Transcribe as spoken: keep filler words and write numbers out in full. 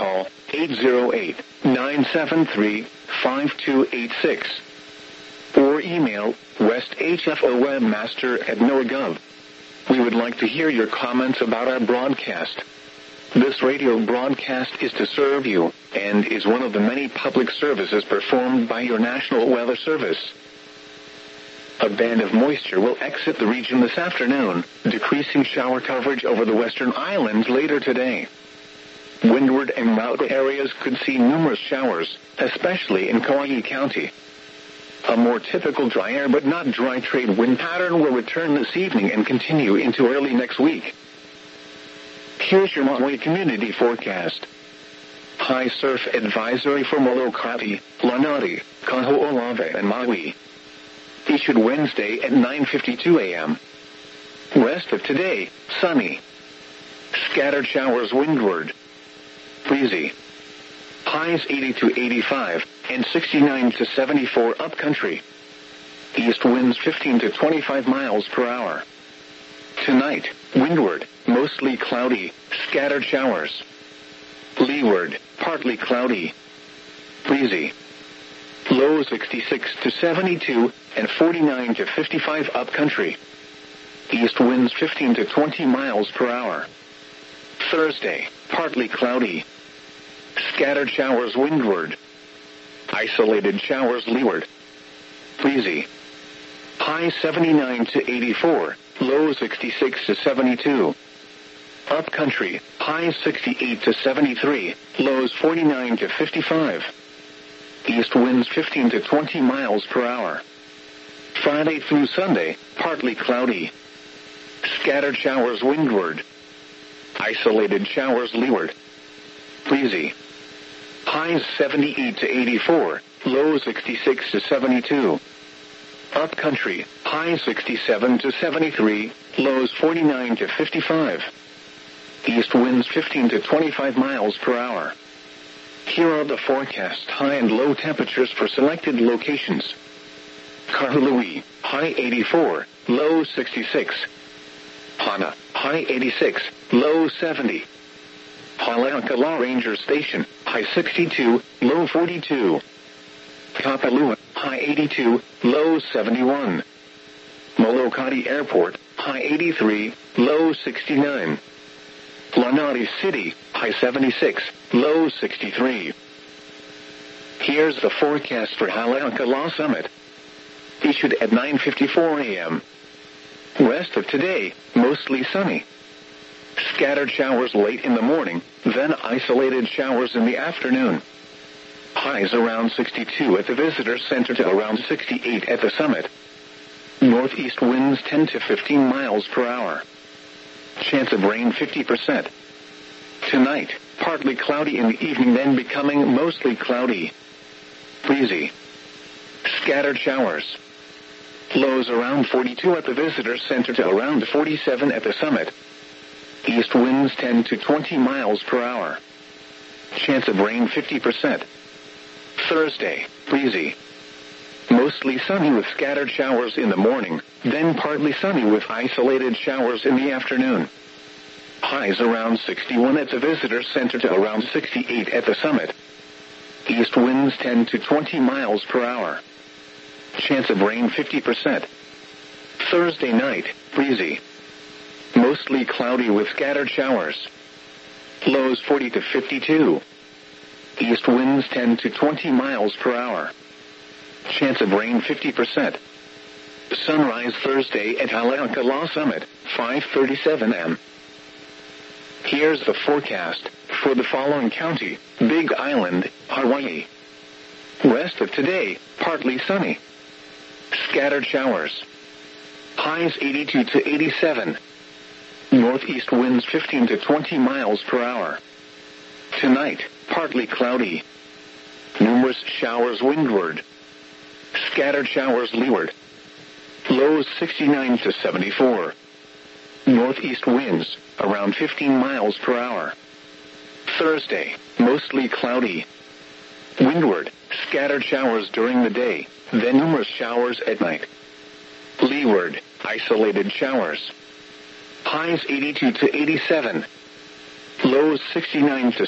call eight zero eight, nine seven three, five two eight six or email westhfowebmaster at noaa dot gov. We would like to hear your comments about our broadcast. This radio broadcast is to serve you and is one of the many public services performed by your National Weather Service. A band of moisture will exit the region this afternoon, decreasing shower coverage over the western islands later today. Windward and mountain areas could see numerous showers, especially in Kauai County. A more typical drier but not dry trade wind pattern will return this evening and continue into early next week. Here's your Maui community forecast. High surf advisory for Molokai, Lanai, Kaho'olawe, and Maui. Issued Wednesday at nine fifty-two a.m. Rest of today, sunny. Scattered showers windward. Breezy. Highs eighty to eighty-five and sixty-nine to seventy-four upcountry. East winds fifteen to twenty-five miles per hour. Tonight, windward, mostly cloudy, scattered showers. Leeward, partly cloudy. Breezy. Low sixty-six to seventy-two and forty-nine to fifty-five upcountry. East winds fifteen to twenty miles per hour. Thursday, partly cloudy. Scattered showers windward. Isolated showers leeward. Breezy. High seventy-nine to eighty-four, low sixty-six to seventy-two. Upcountry, highs sixty-eight to seventy-three, lows forty-nine to fifty-five. East winds fifteen to twenty miles per hour. Friday through Sunday, partly cloudy. Scattered showers windward. Isolated showers leeward. Breezy. Highs seventy-eight to eighty-four, low sixty-six to seventy-two. Upcountry, highs sixty-seven to seventy-three, lows forty-nine to fifty-five. East winds fifteen to twenty-five miles per hour. Here are the forecast high and low temperatures for selected locations. Kahului, high eighty-four, low sixty-six. Hana, high eighty-six, low seventy. Haleakala Ranger Station, high sixty-two, low forty-two. Kapalua, high eighty-two, low seventy-one. Molokai Airport, high eighty-three, low sixty-nine. Lanai City, high seventy-six, low sixty-three. Here's the forecast for Haleakala Summit. Issued at nine fifty-four a.m. Rest of today, mostly sunny. Scattered showers late in the morning, then isolated showers in the afternoon. Highs around sixty-two at the Visitor Center to around sixty-eight at the summit. Northeast winds ten to fifteen miles per hour. Chance of rain fifty percent. Tonight, partly cloudy in the evening, then becoming mostly cloudy. Breezy. Scattered showers. Lows around forty-two at the Visitor Center to around forty-seven at the summit. East winds ten to twenty miles per hour. Chance of rain fifty percent. Thursday, breezy. Mostly sunny with scattered showers in the morning, then partly sunny with isolated showers in the afternoon. Highs around sixty-one at the Visitor Center to around sixty-eight at the summit. East winds ten to twenty miles per hour. Chance of rain fifty percent. Thursday night, breezy. Mostly cloudy with scattered showers. Lows forty to fifty-two. East winds ten to twenty miles per hour. Chance of rain fifty percent. Sunrise Thursday at Haleakala Summit, five thirty-seven a.m. Here's the forecast for the following county: Big Island, Hawaii. Rest of today, partly sunny. Scattered showers. Highs eighty-two to eighty-seven. Northeast winds fifteen to twenty miles per hour. Tonight, partly cloudy. Numerous showers windward. Scattered showers leeward. Lows sixty-nine to seventy-four. Northeast winds around fifteen miles per hour. Thursday, mostly cloudy. Windward, scattered showers during the day, then numerous showers at night. Leeward, isolated showers. Highs eighty-two to eighty-seven. Lows sixty-nine to